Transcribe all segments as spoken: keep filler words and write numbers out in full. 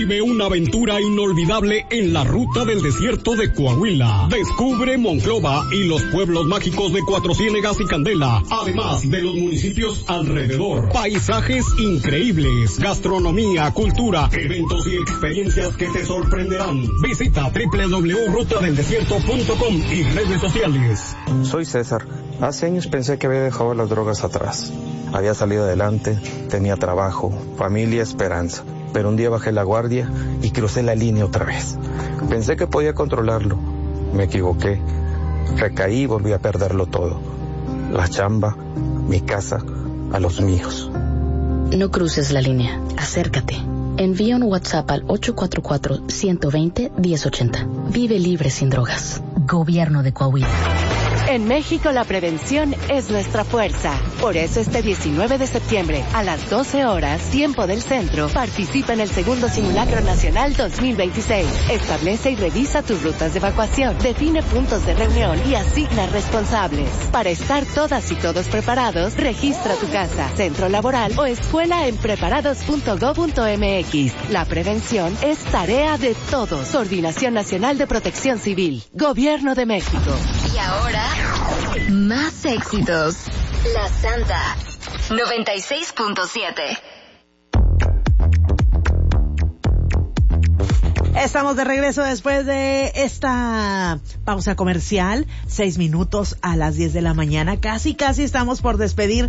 Vive una aventura inolvidable en la ruta del desierto de Coahuila. Descubre Monclova y los pueblos mágicos de Cuatro Ciénegas y Candela, además de los municipios alrededor. Paisajes increíbles, gastronomía, cultura, eventos y experiencias que te sorprenderán. Visita doble u doble u doble u punto ruta del desierto punto com y redes sociales. Soy César. Hace años pensé que había dejado las drogas atrás. Había salido adelante, tenía trabajo, familia, esperanza. Pero un día bajé la guardia y crucé la línea otra vez. Pensé que podía controlarlo. Me equivoqué. Recaí y volví a perderlo todo. La chamba, mi casa, a los míos. No cruces la línea. Acércate. Envía un WhatsApp al ocho cuatro cuatro, uno dos cero, uno cero ocho cero. Vive libre sin drogas. Gobierno de Coahuila. En México la prevención es nuestra fuerza. Por eso este diecinueve de septiembre, a las doce horas, tiempo del centro, participa en el segundo Simulacro Nacional dos mil veintiséis. Establece y revisa tus rutas de evacuación, define puntos de reunión y asigna responsables. Para estar todas y todos preparados, registra tu casa, centro laboral o escuela en preparados punto gob punto mx. La prevención es tarea de todos. Coordinación Nacional de Protección Civil. Gobierno de México. Y ahora, más éxitos. La Santa noventa y seis punto siete. Estamos de regreso después de esta pausa comercial. Seis minutos a las diez de la mañana. Casi, casi estamos por despedir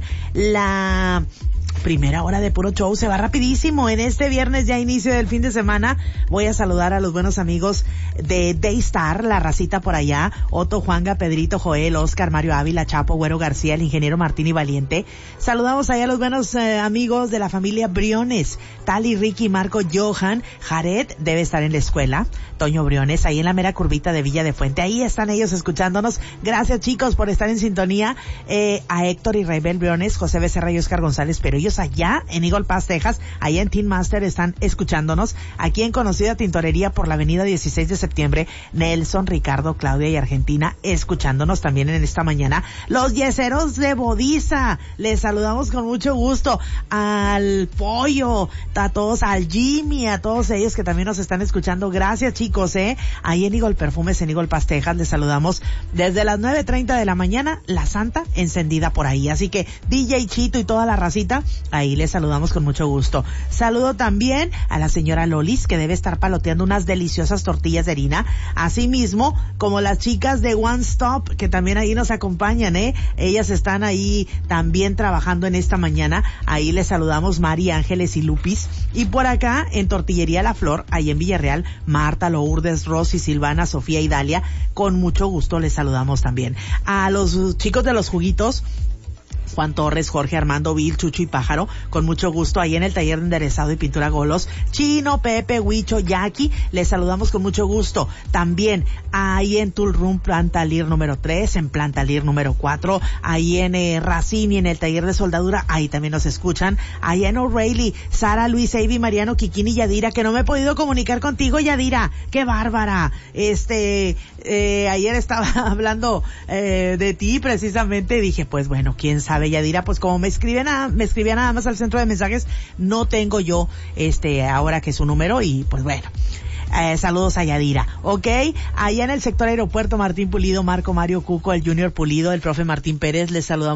la primera hora de Puro Show. Se va rapidísimo. En este viernes, ya inicio del fin de semana, voy a saludar a los buenos amigos de Daystar, la racita por allá. Otto, Juanga, Pedrito, Joel, Oscar, Mario Ávila, Chapo, Güero García, el ingeniero Martín y Valiente. Saludamos allá a los buenos eh, amigos de la familia Briones. Tali, Ricky, Marco, Johan, Jared, debe estar en la escuela. Toño Briones, ahí en la mera curvita de Villa de Fuente. Ahí están ellos escuchándonos. Gracias, chicos, por estar en sintonía. Eh, a Héctor y Raibel Briones, José Becerra y Oscar González, pero ellos allá en Eagle Pass, Texas, allá en Teen Master, están escuchándonos. Aquí en Conocida Tintorería por la avenida dieciséis de septiembre, Nelson, Ricardo, Claudia y Argentina, escuchándonos también en esta mañana. Los yeseros de Bodiza, les saludamos con mucho gusto. Al Pollo, a todos, al Jimmy, a todos ellos que también nos están escuchando. Gracias, chicos, eh. Ahí en Eagle Perfumes, en Eagle Pass, Texas, les saludamos desde las nueve treinta de la mañana, la Santa encendida por ahí. Así que D J Chito y toda la racita, ahí les saludamos con mucho gusto. Saludo también a la señora Lolis, que debe estar paloteando unas deliciosas tortillas de harina, así mismo como las chicas de One Stop, que también ahí nos acompañan, eh. Ellas están ahí también trabajando en esta mañana. Ahí les saludamos, Mari, Ángeles y Lupis. Y por acá, en Tortillería La Flor, ahí en Villarreal, Marta, Lourdes, Rosy, Silvana, Sofía y Dalia, con mucho gusto les saludamos también. A los chicos de los juguitos, Juan Torres, Jorge, Armando, Vil, Chucho y Pájaro, con mucho gusto ahí en el taller de enderezado y pintura Golos. Chino, Pepe, Huicho, Jackie, les saludamos con mucho gusto. También ahí en Tool Room Planta Lir número tres, en Planta Lir número cuatro, ahí en eh, Racini, en el taller de soldadura, ahí también nos escuchan. Ahí en O'Reilly, Sara, Luis, Avi, Mariano, Kikini y Yadira, que no me he podido comunicar contigo, Yadira, qué bárbara. Este, eh, ayer estaba hablando eh, de ti precisamente, dije, pues bueno, quién sabe, Yadira, pues como me escribe nada, me escribía nada más al centro de mensajes, no tengo yo este ahora que su número y pues bueno. Eh, saludos a Yadira, ¿ok? Allá en el sector aeropuerto, Martín Pulido, Marco, Mario, Cuco, el Junior Pulido, el profe Martín Pérez, les saludamos.